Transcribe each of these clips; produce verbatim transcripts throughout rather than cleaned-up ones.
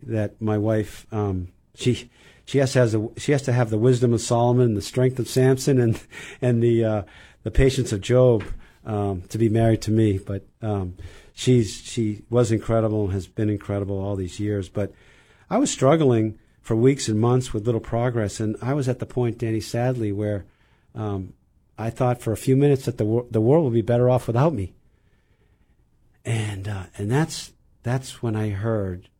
that my wife, um, she she has to has the, she has to have the wisdom of Solomon, the strength of Samson, and and the uh, the patience of Job um, to be married to me. But um, she's she was incredible and has been incredible all these years. But I was struggling for weeks and months with little progress, and I was at the point, Danny, sadly, where um, I thought for a few minutes that the wor- the world would be better off without me. And uh, and that's that's when I heard,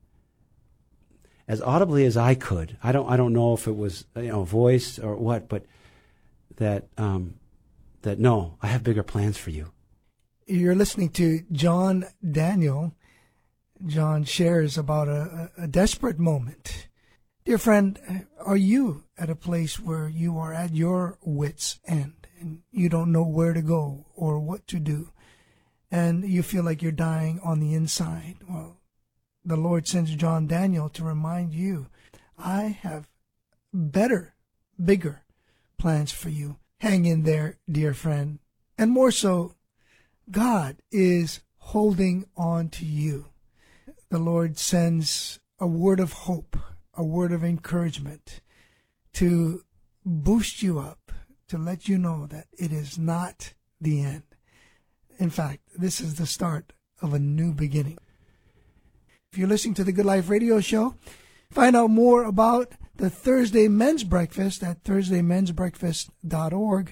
as audibly as I could. I don't I don't know if it was, you know, a voice or what, but that um, that no, I have bigger plans for you. You're listening to John Daniel. John shares about a, a desperate moment. Dear friend, are you at a place where you are at your wit's end and you don't know where to go or what to do, and you feel like you're dying on the inside? Well, the Lord sends John Daniel to remind you, I have better, bigger plans for you. Hang in there, dear friend. And more so, God is holding on to you. The Lord sends a word of hope, a word of encouragement to boost you up, to let you know that it is not the end. In fact, this is the start of a new beginning. If you're listening to the Good Life Radio Show, find out more about the Thursday Men's Breakfast at thursday men's breakfast dot org.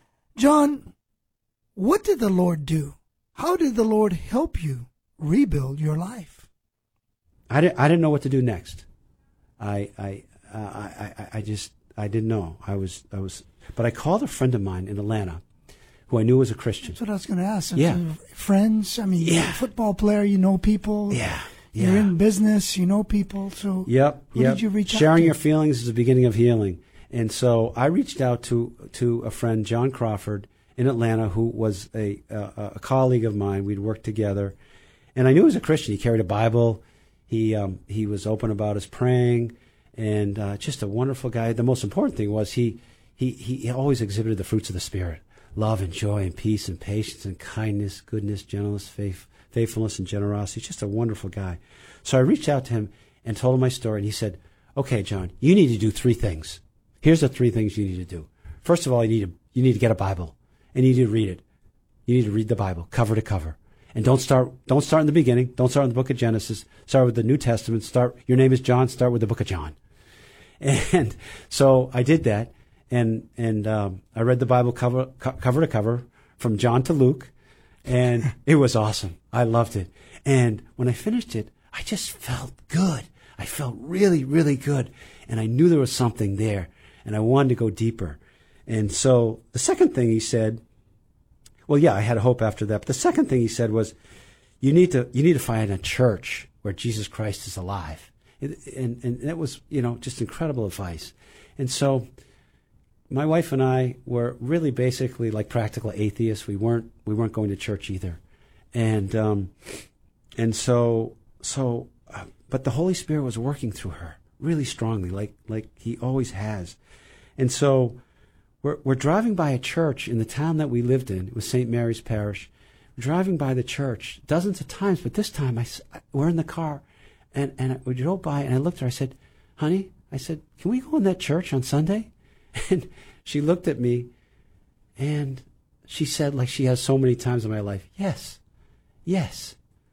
John, what did the Lord do? How did the Lord help you rebuild your life? I didn't, I didn't know what to do next. I I, uh, I I I just I didn't know. I was I was, but I called a friend of mine in Atlanta, who I knew was a Christian. That's what I was going to ask. Yeah. Friends. I mean, yeah. You're a football player. You know people. Yeah. Yeah. You're in business. You know people. So yep. Who yep. did you reach Sharing out to? your feelings is the beginning of healing. And so I reached out to to a friend, John Crawford, in Atlanta, who was a a, a colleague of mine. We'd worked together, and I knew he was a Christian. He carried a Bible. He um, he was open about his praying, and uh, just a wonderful guy. The most important thing was he, he he always exhibited the fruits of the Spirit: love and joy and peace and patience and kindness, goodness, gentleness, faith, faithfulness, and generosity. Just a wonderful guy. So I reached out to him and told him my story, and he said, "Okay, John, you need to do three things. Here's the three things you need to do. First of all, you need to you need to get a Bible, and you need to read it. You need to read the Bible cover to cover." And don't start don't start in the beginning. Don't start in the book of Genesis. Start with the New Testament. Start, your name is John, start with the book of John. And so I did that, and and um, I read the Bible cover co- cover to cover from John to Luke, and it was awesome. I loved it. And when I finished it, I just felt good. I felt really, really good, and I knew there was something there, and I wanted to go deeper. And so the second thing he said, well, yeah, I had hope after that. But the second thing he said was, you need to you need to find a church where Jesus Christ is alive. And, and, and that was, you know, just incredible advice. And so my wife and I were really basically like practical atheists. We weren't we weren't going to church either. And um, and so so, uh, but the Holy Spirit was working through her really strongly, like like He always has. And so We're, we're driving by a church in the town that we lived in. It was Saint Mary's Parish. We're driving by the church dozens of times, but this time I, we're in the car, and, and we drove by, and I looked at her. I said, "Honey," I said, "can we go in that church on Sunday?" And she looked at me, and she said, like she has so many times in my life, "Yes, yes."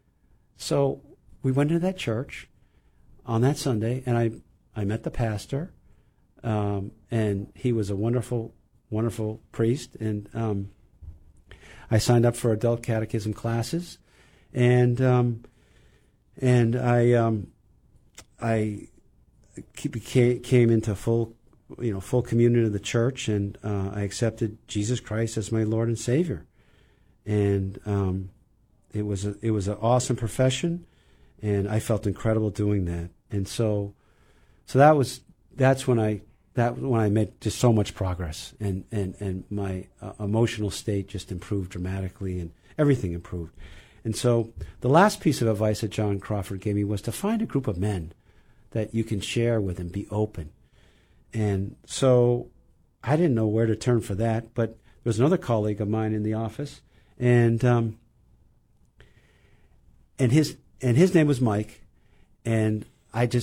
So we went into that church on that Sunday, and I, I met the pastor. Um, and he was a wonderful, wonderful priest. And um, I signed up for adult catechism classes, and um, and I um, I became, came into full, you know, full communion of the church, and uh, I accepted Jesus Christ as my Lord and Savior. And um, it was a, it was an awesome profession, and I felt incredible doing that. And so, so that was that's when I. That when I made just so much progress, and and and my uh, emotional state just improved dramatically, and everything improved. And so the last piece of advice that John Crawford gave me was to find a group of men that you can share with and be open. And so I didn't know where to turn for that, but there was another colleague of mine in the office, and um, and his and his name was Mike, and I just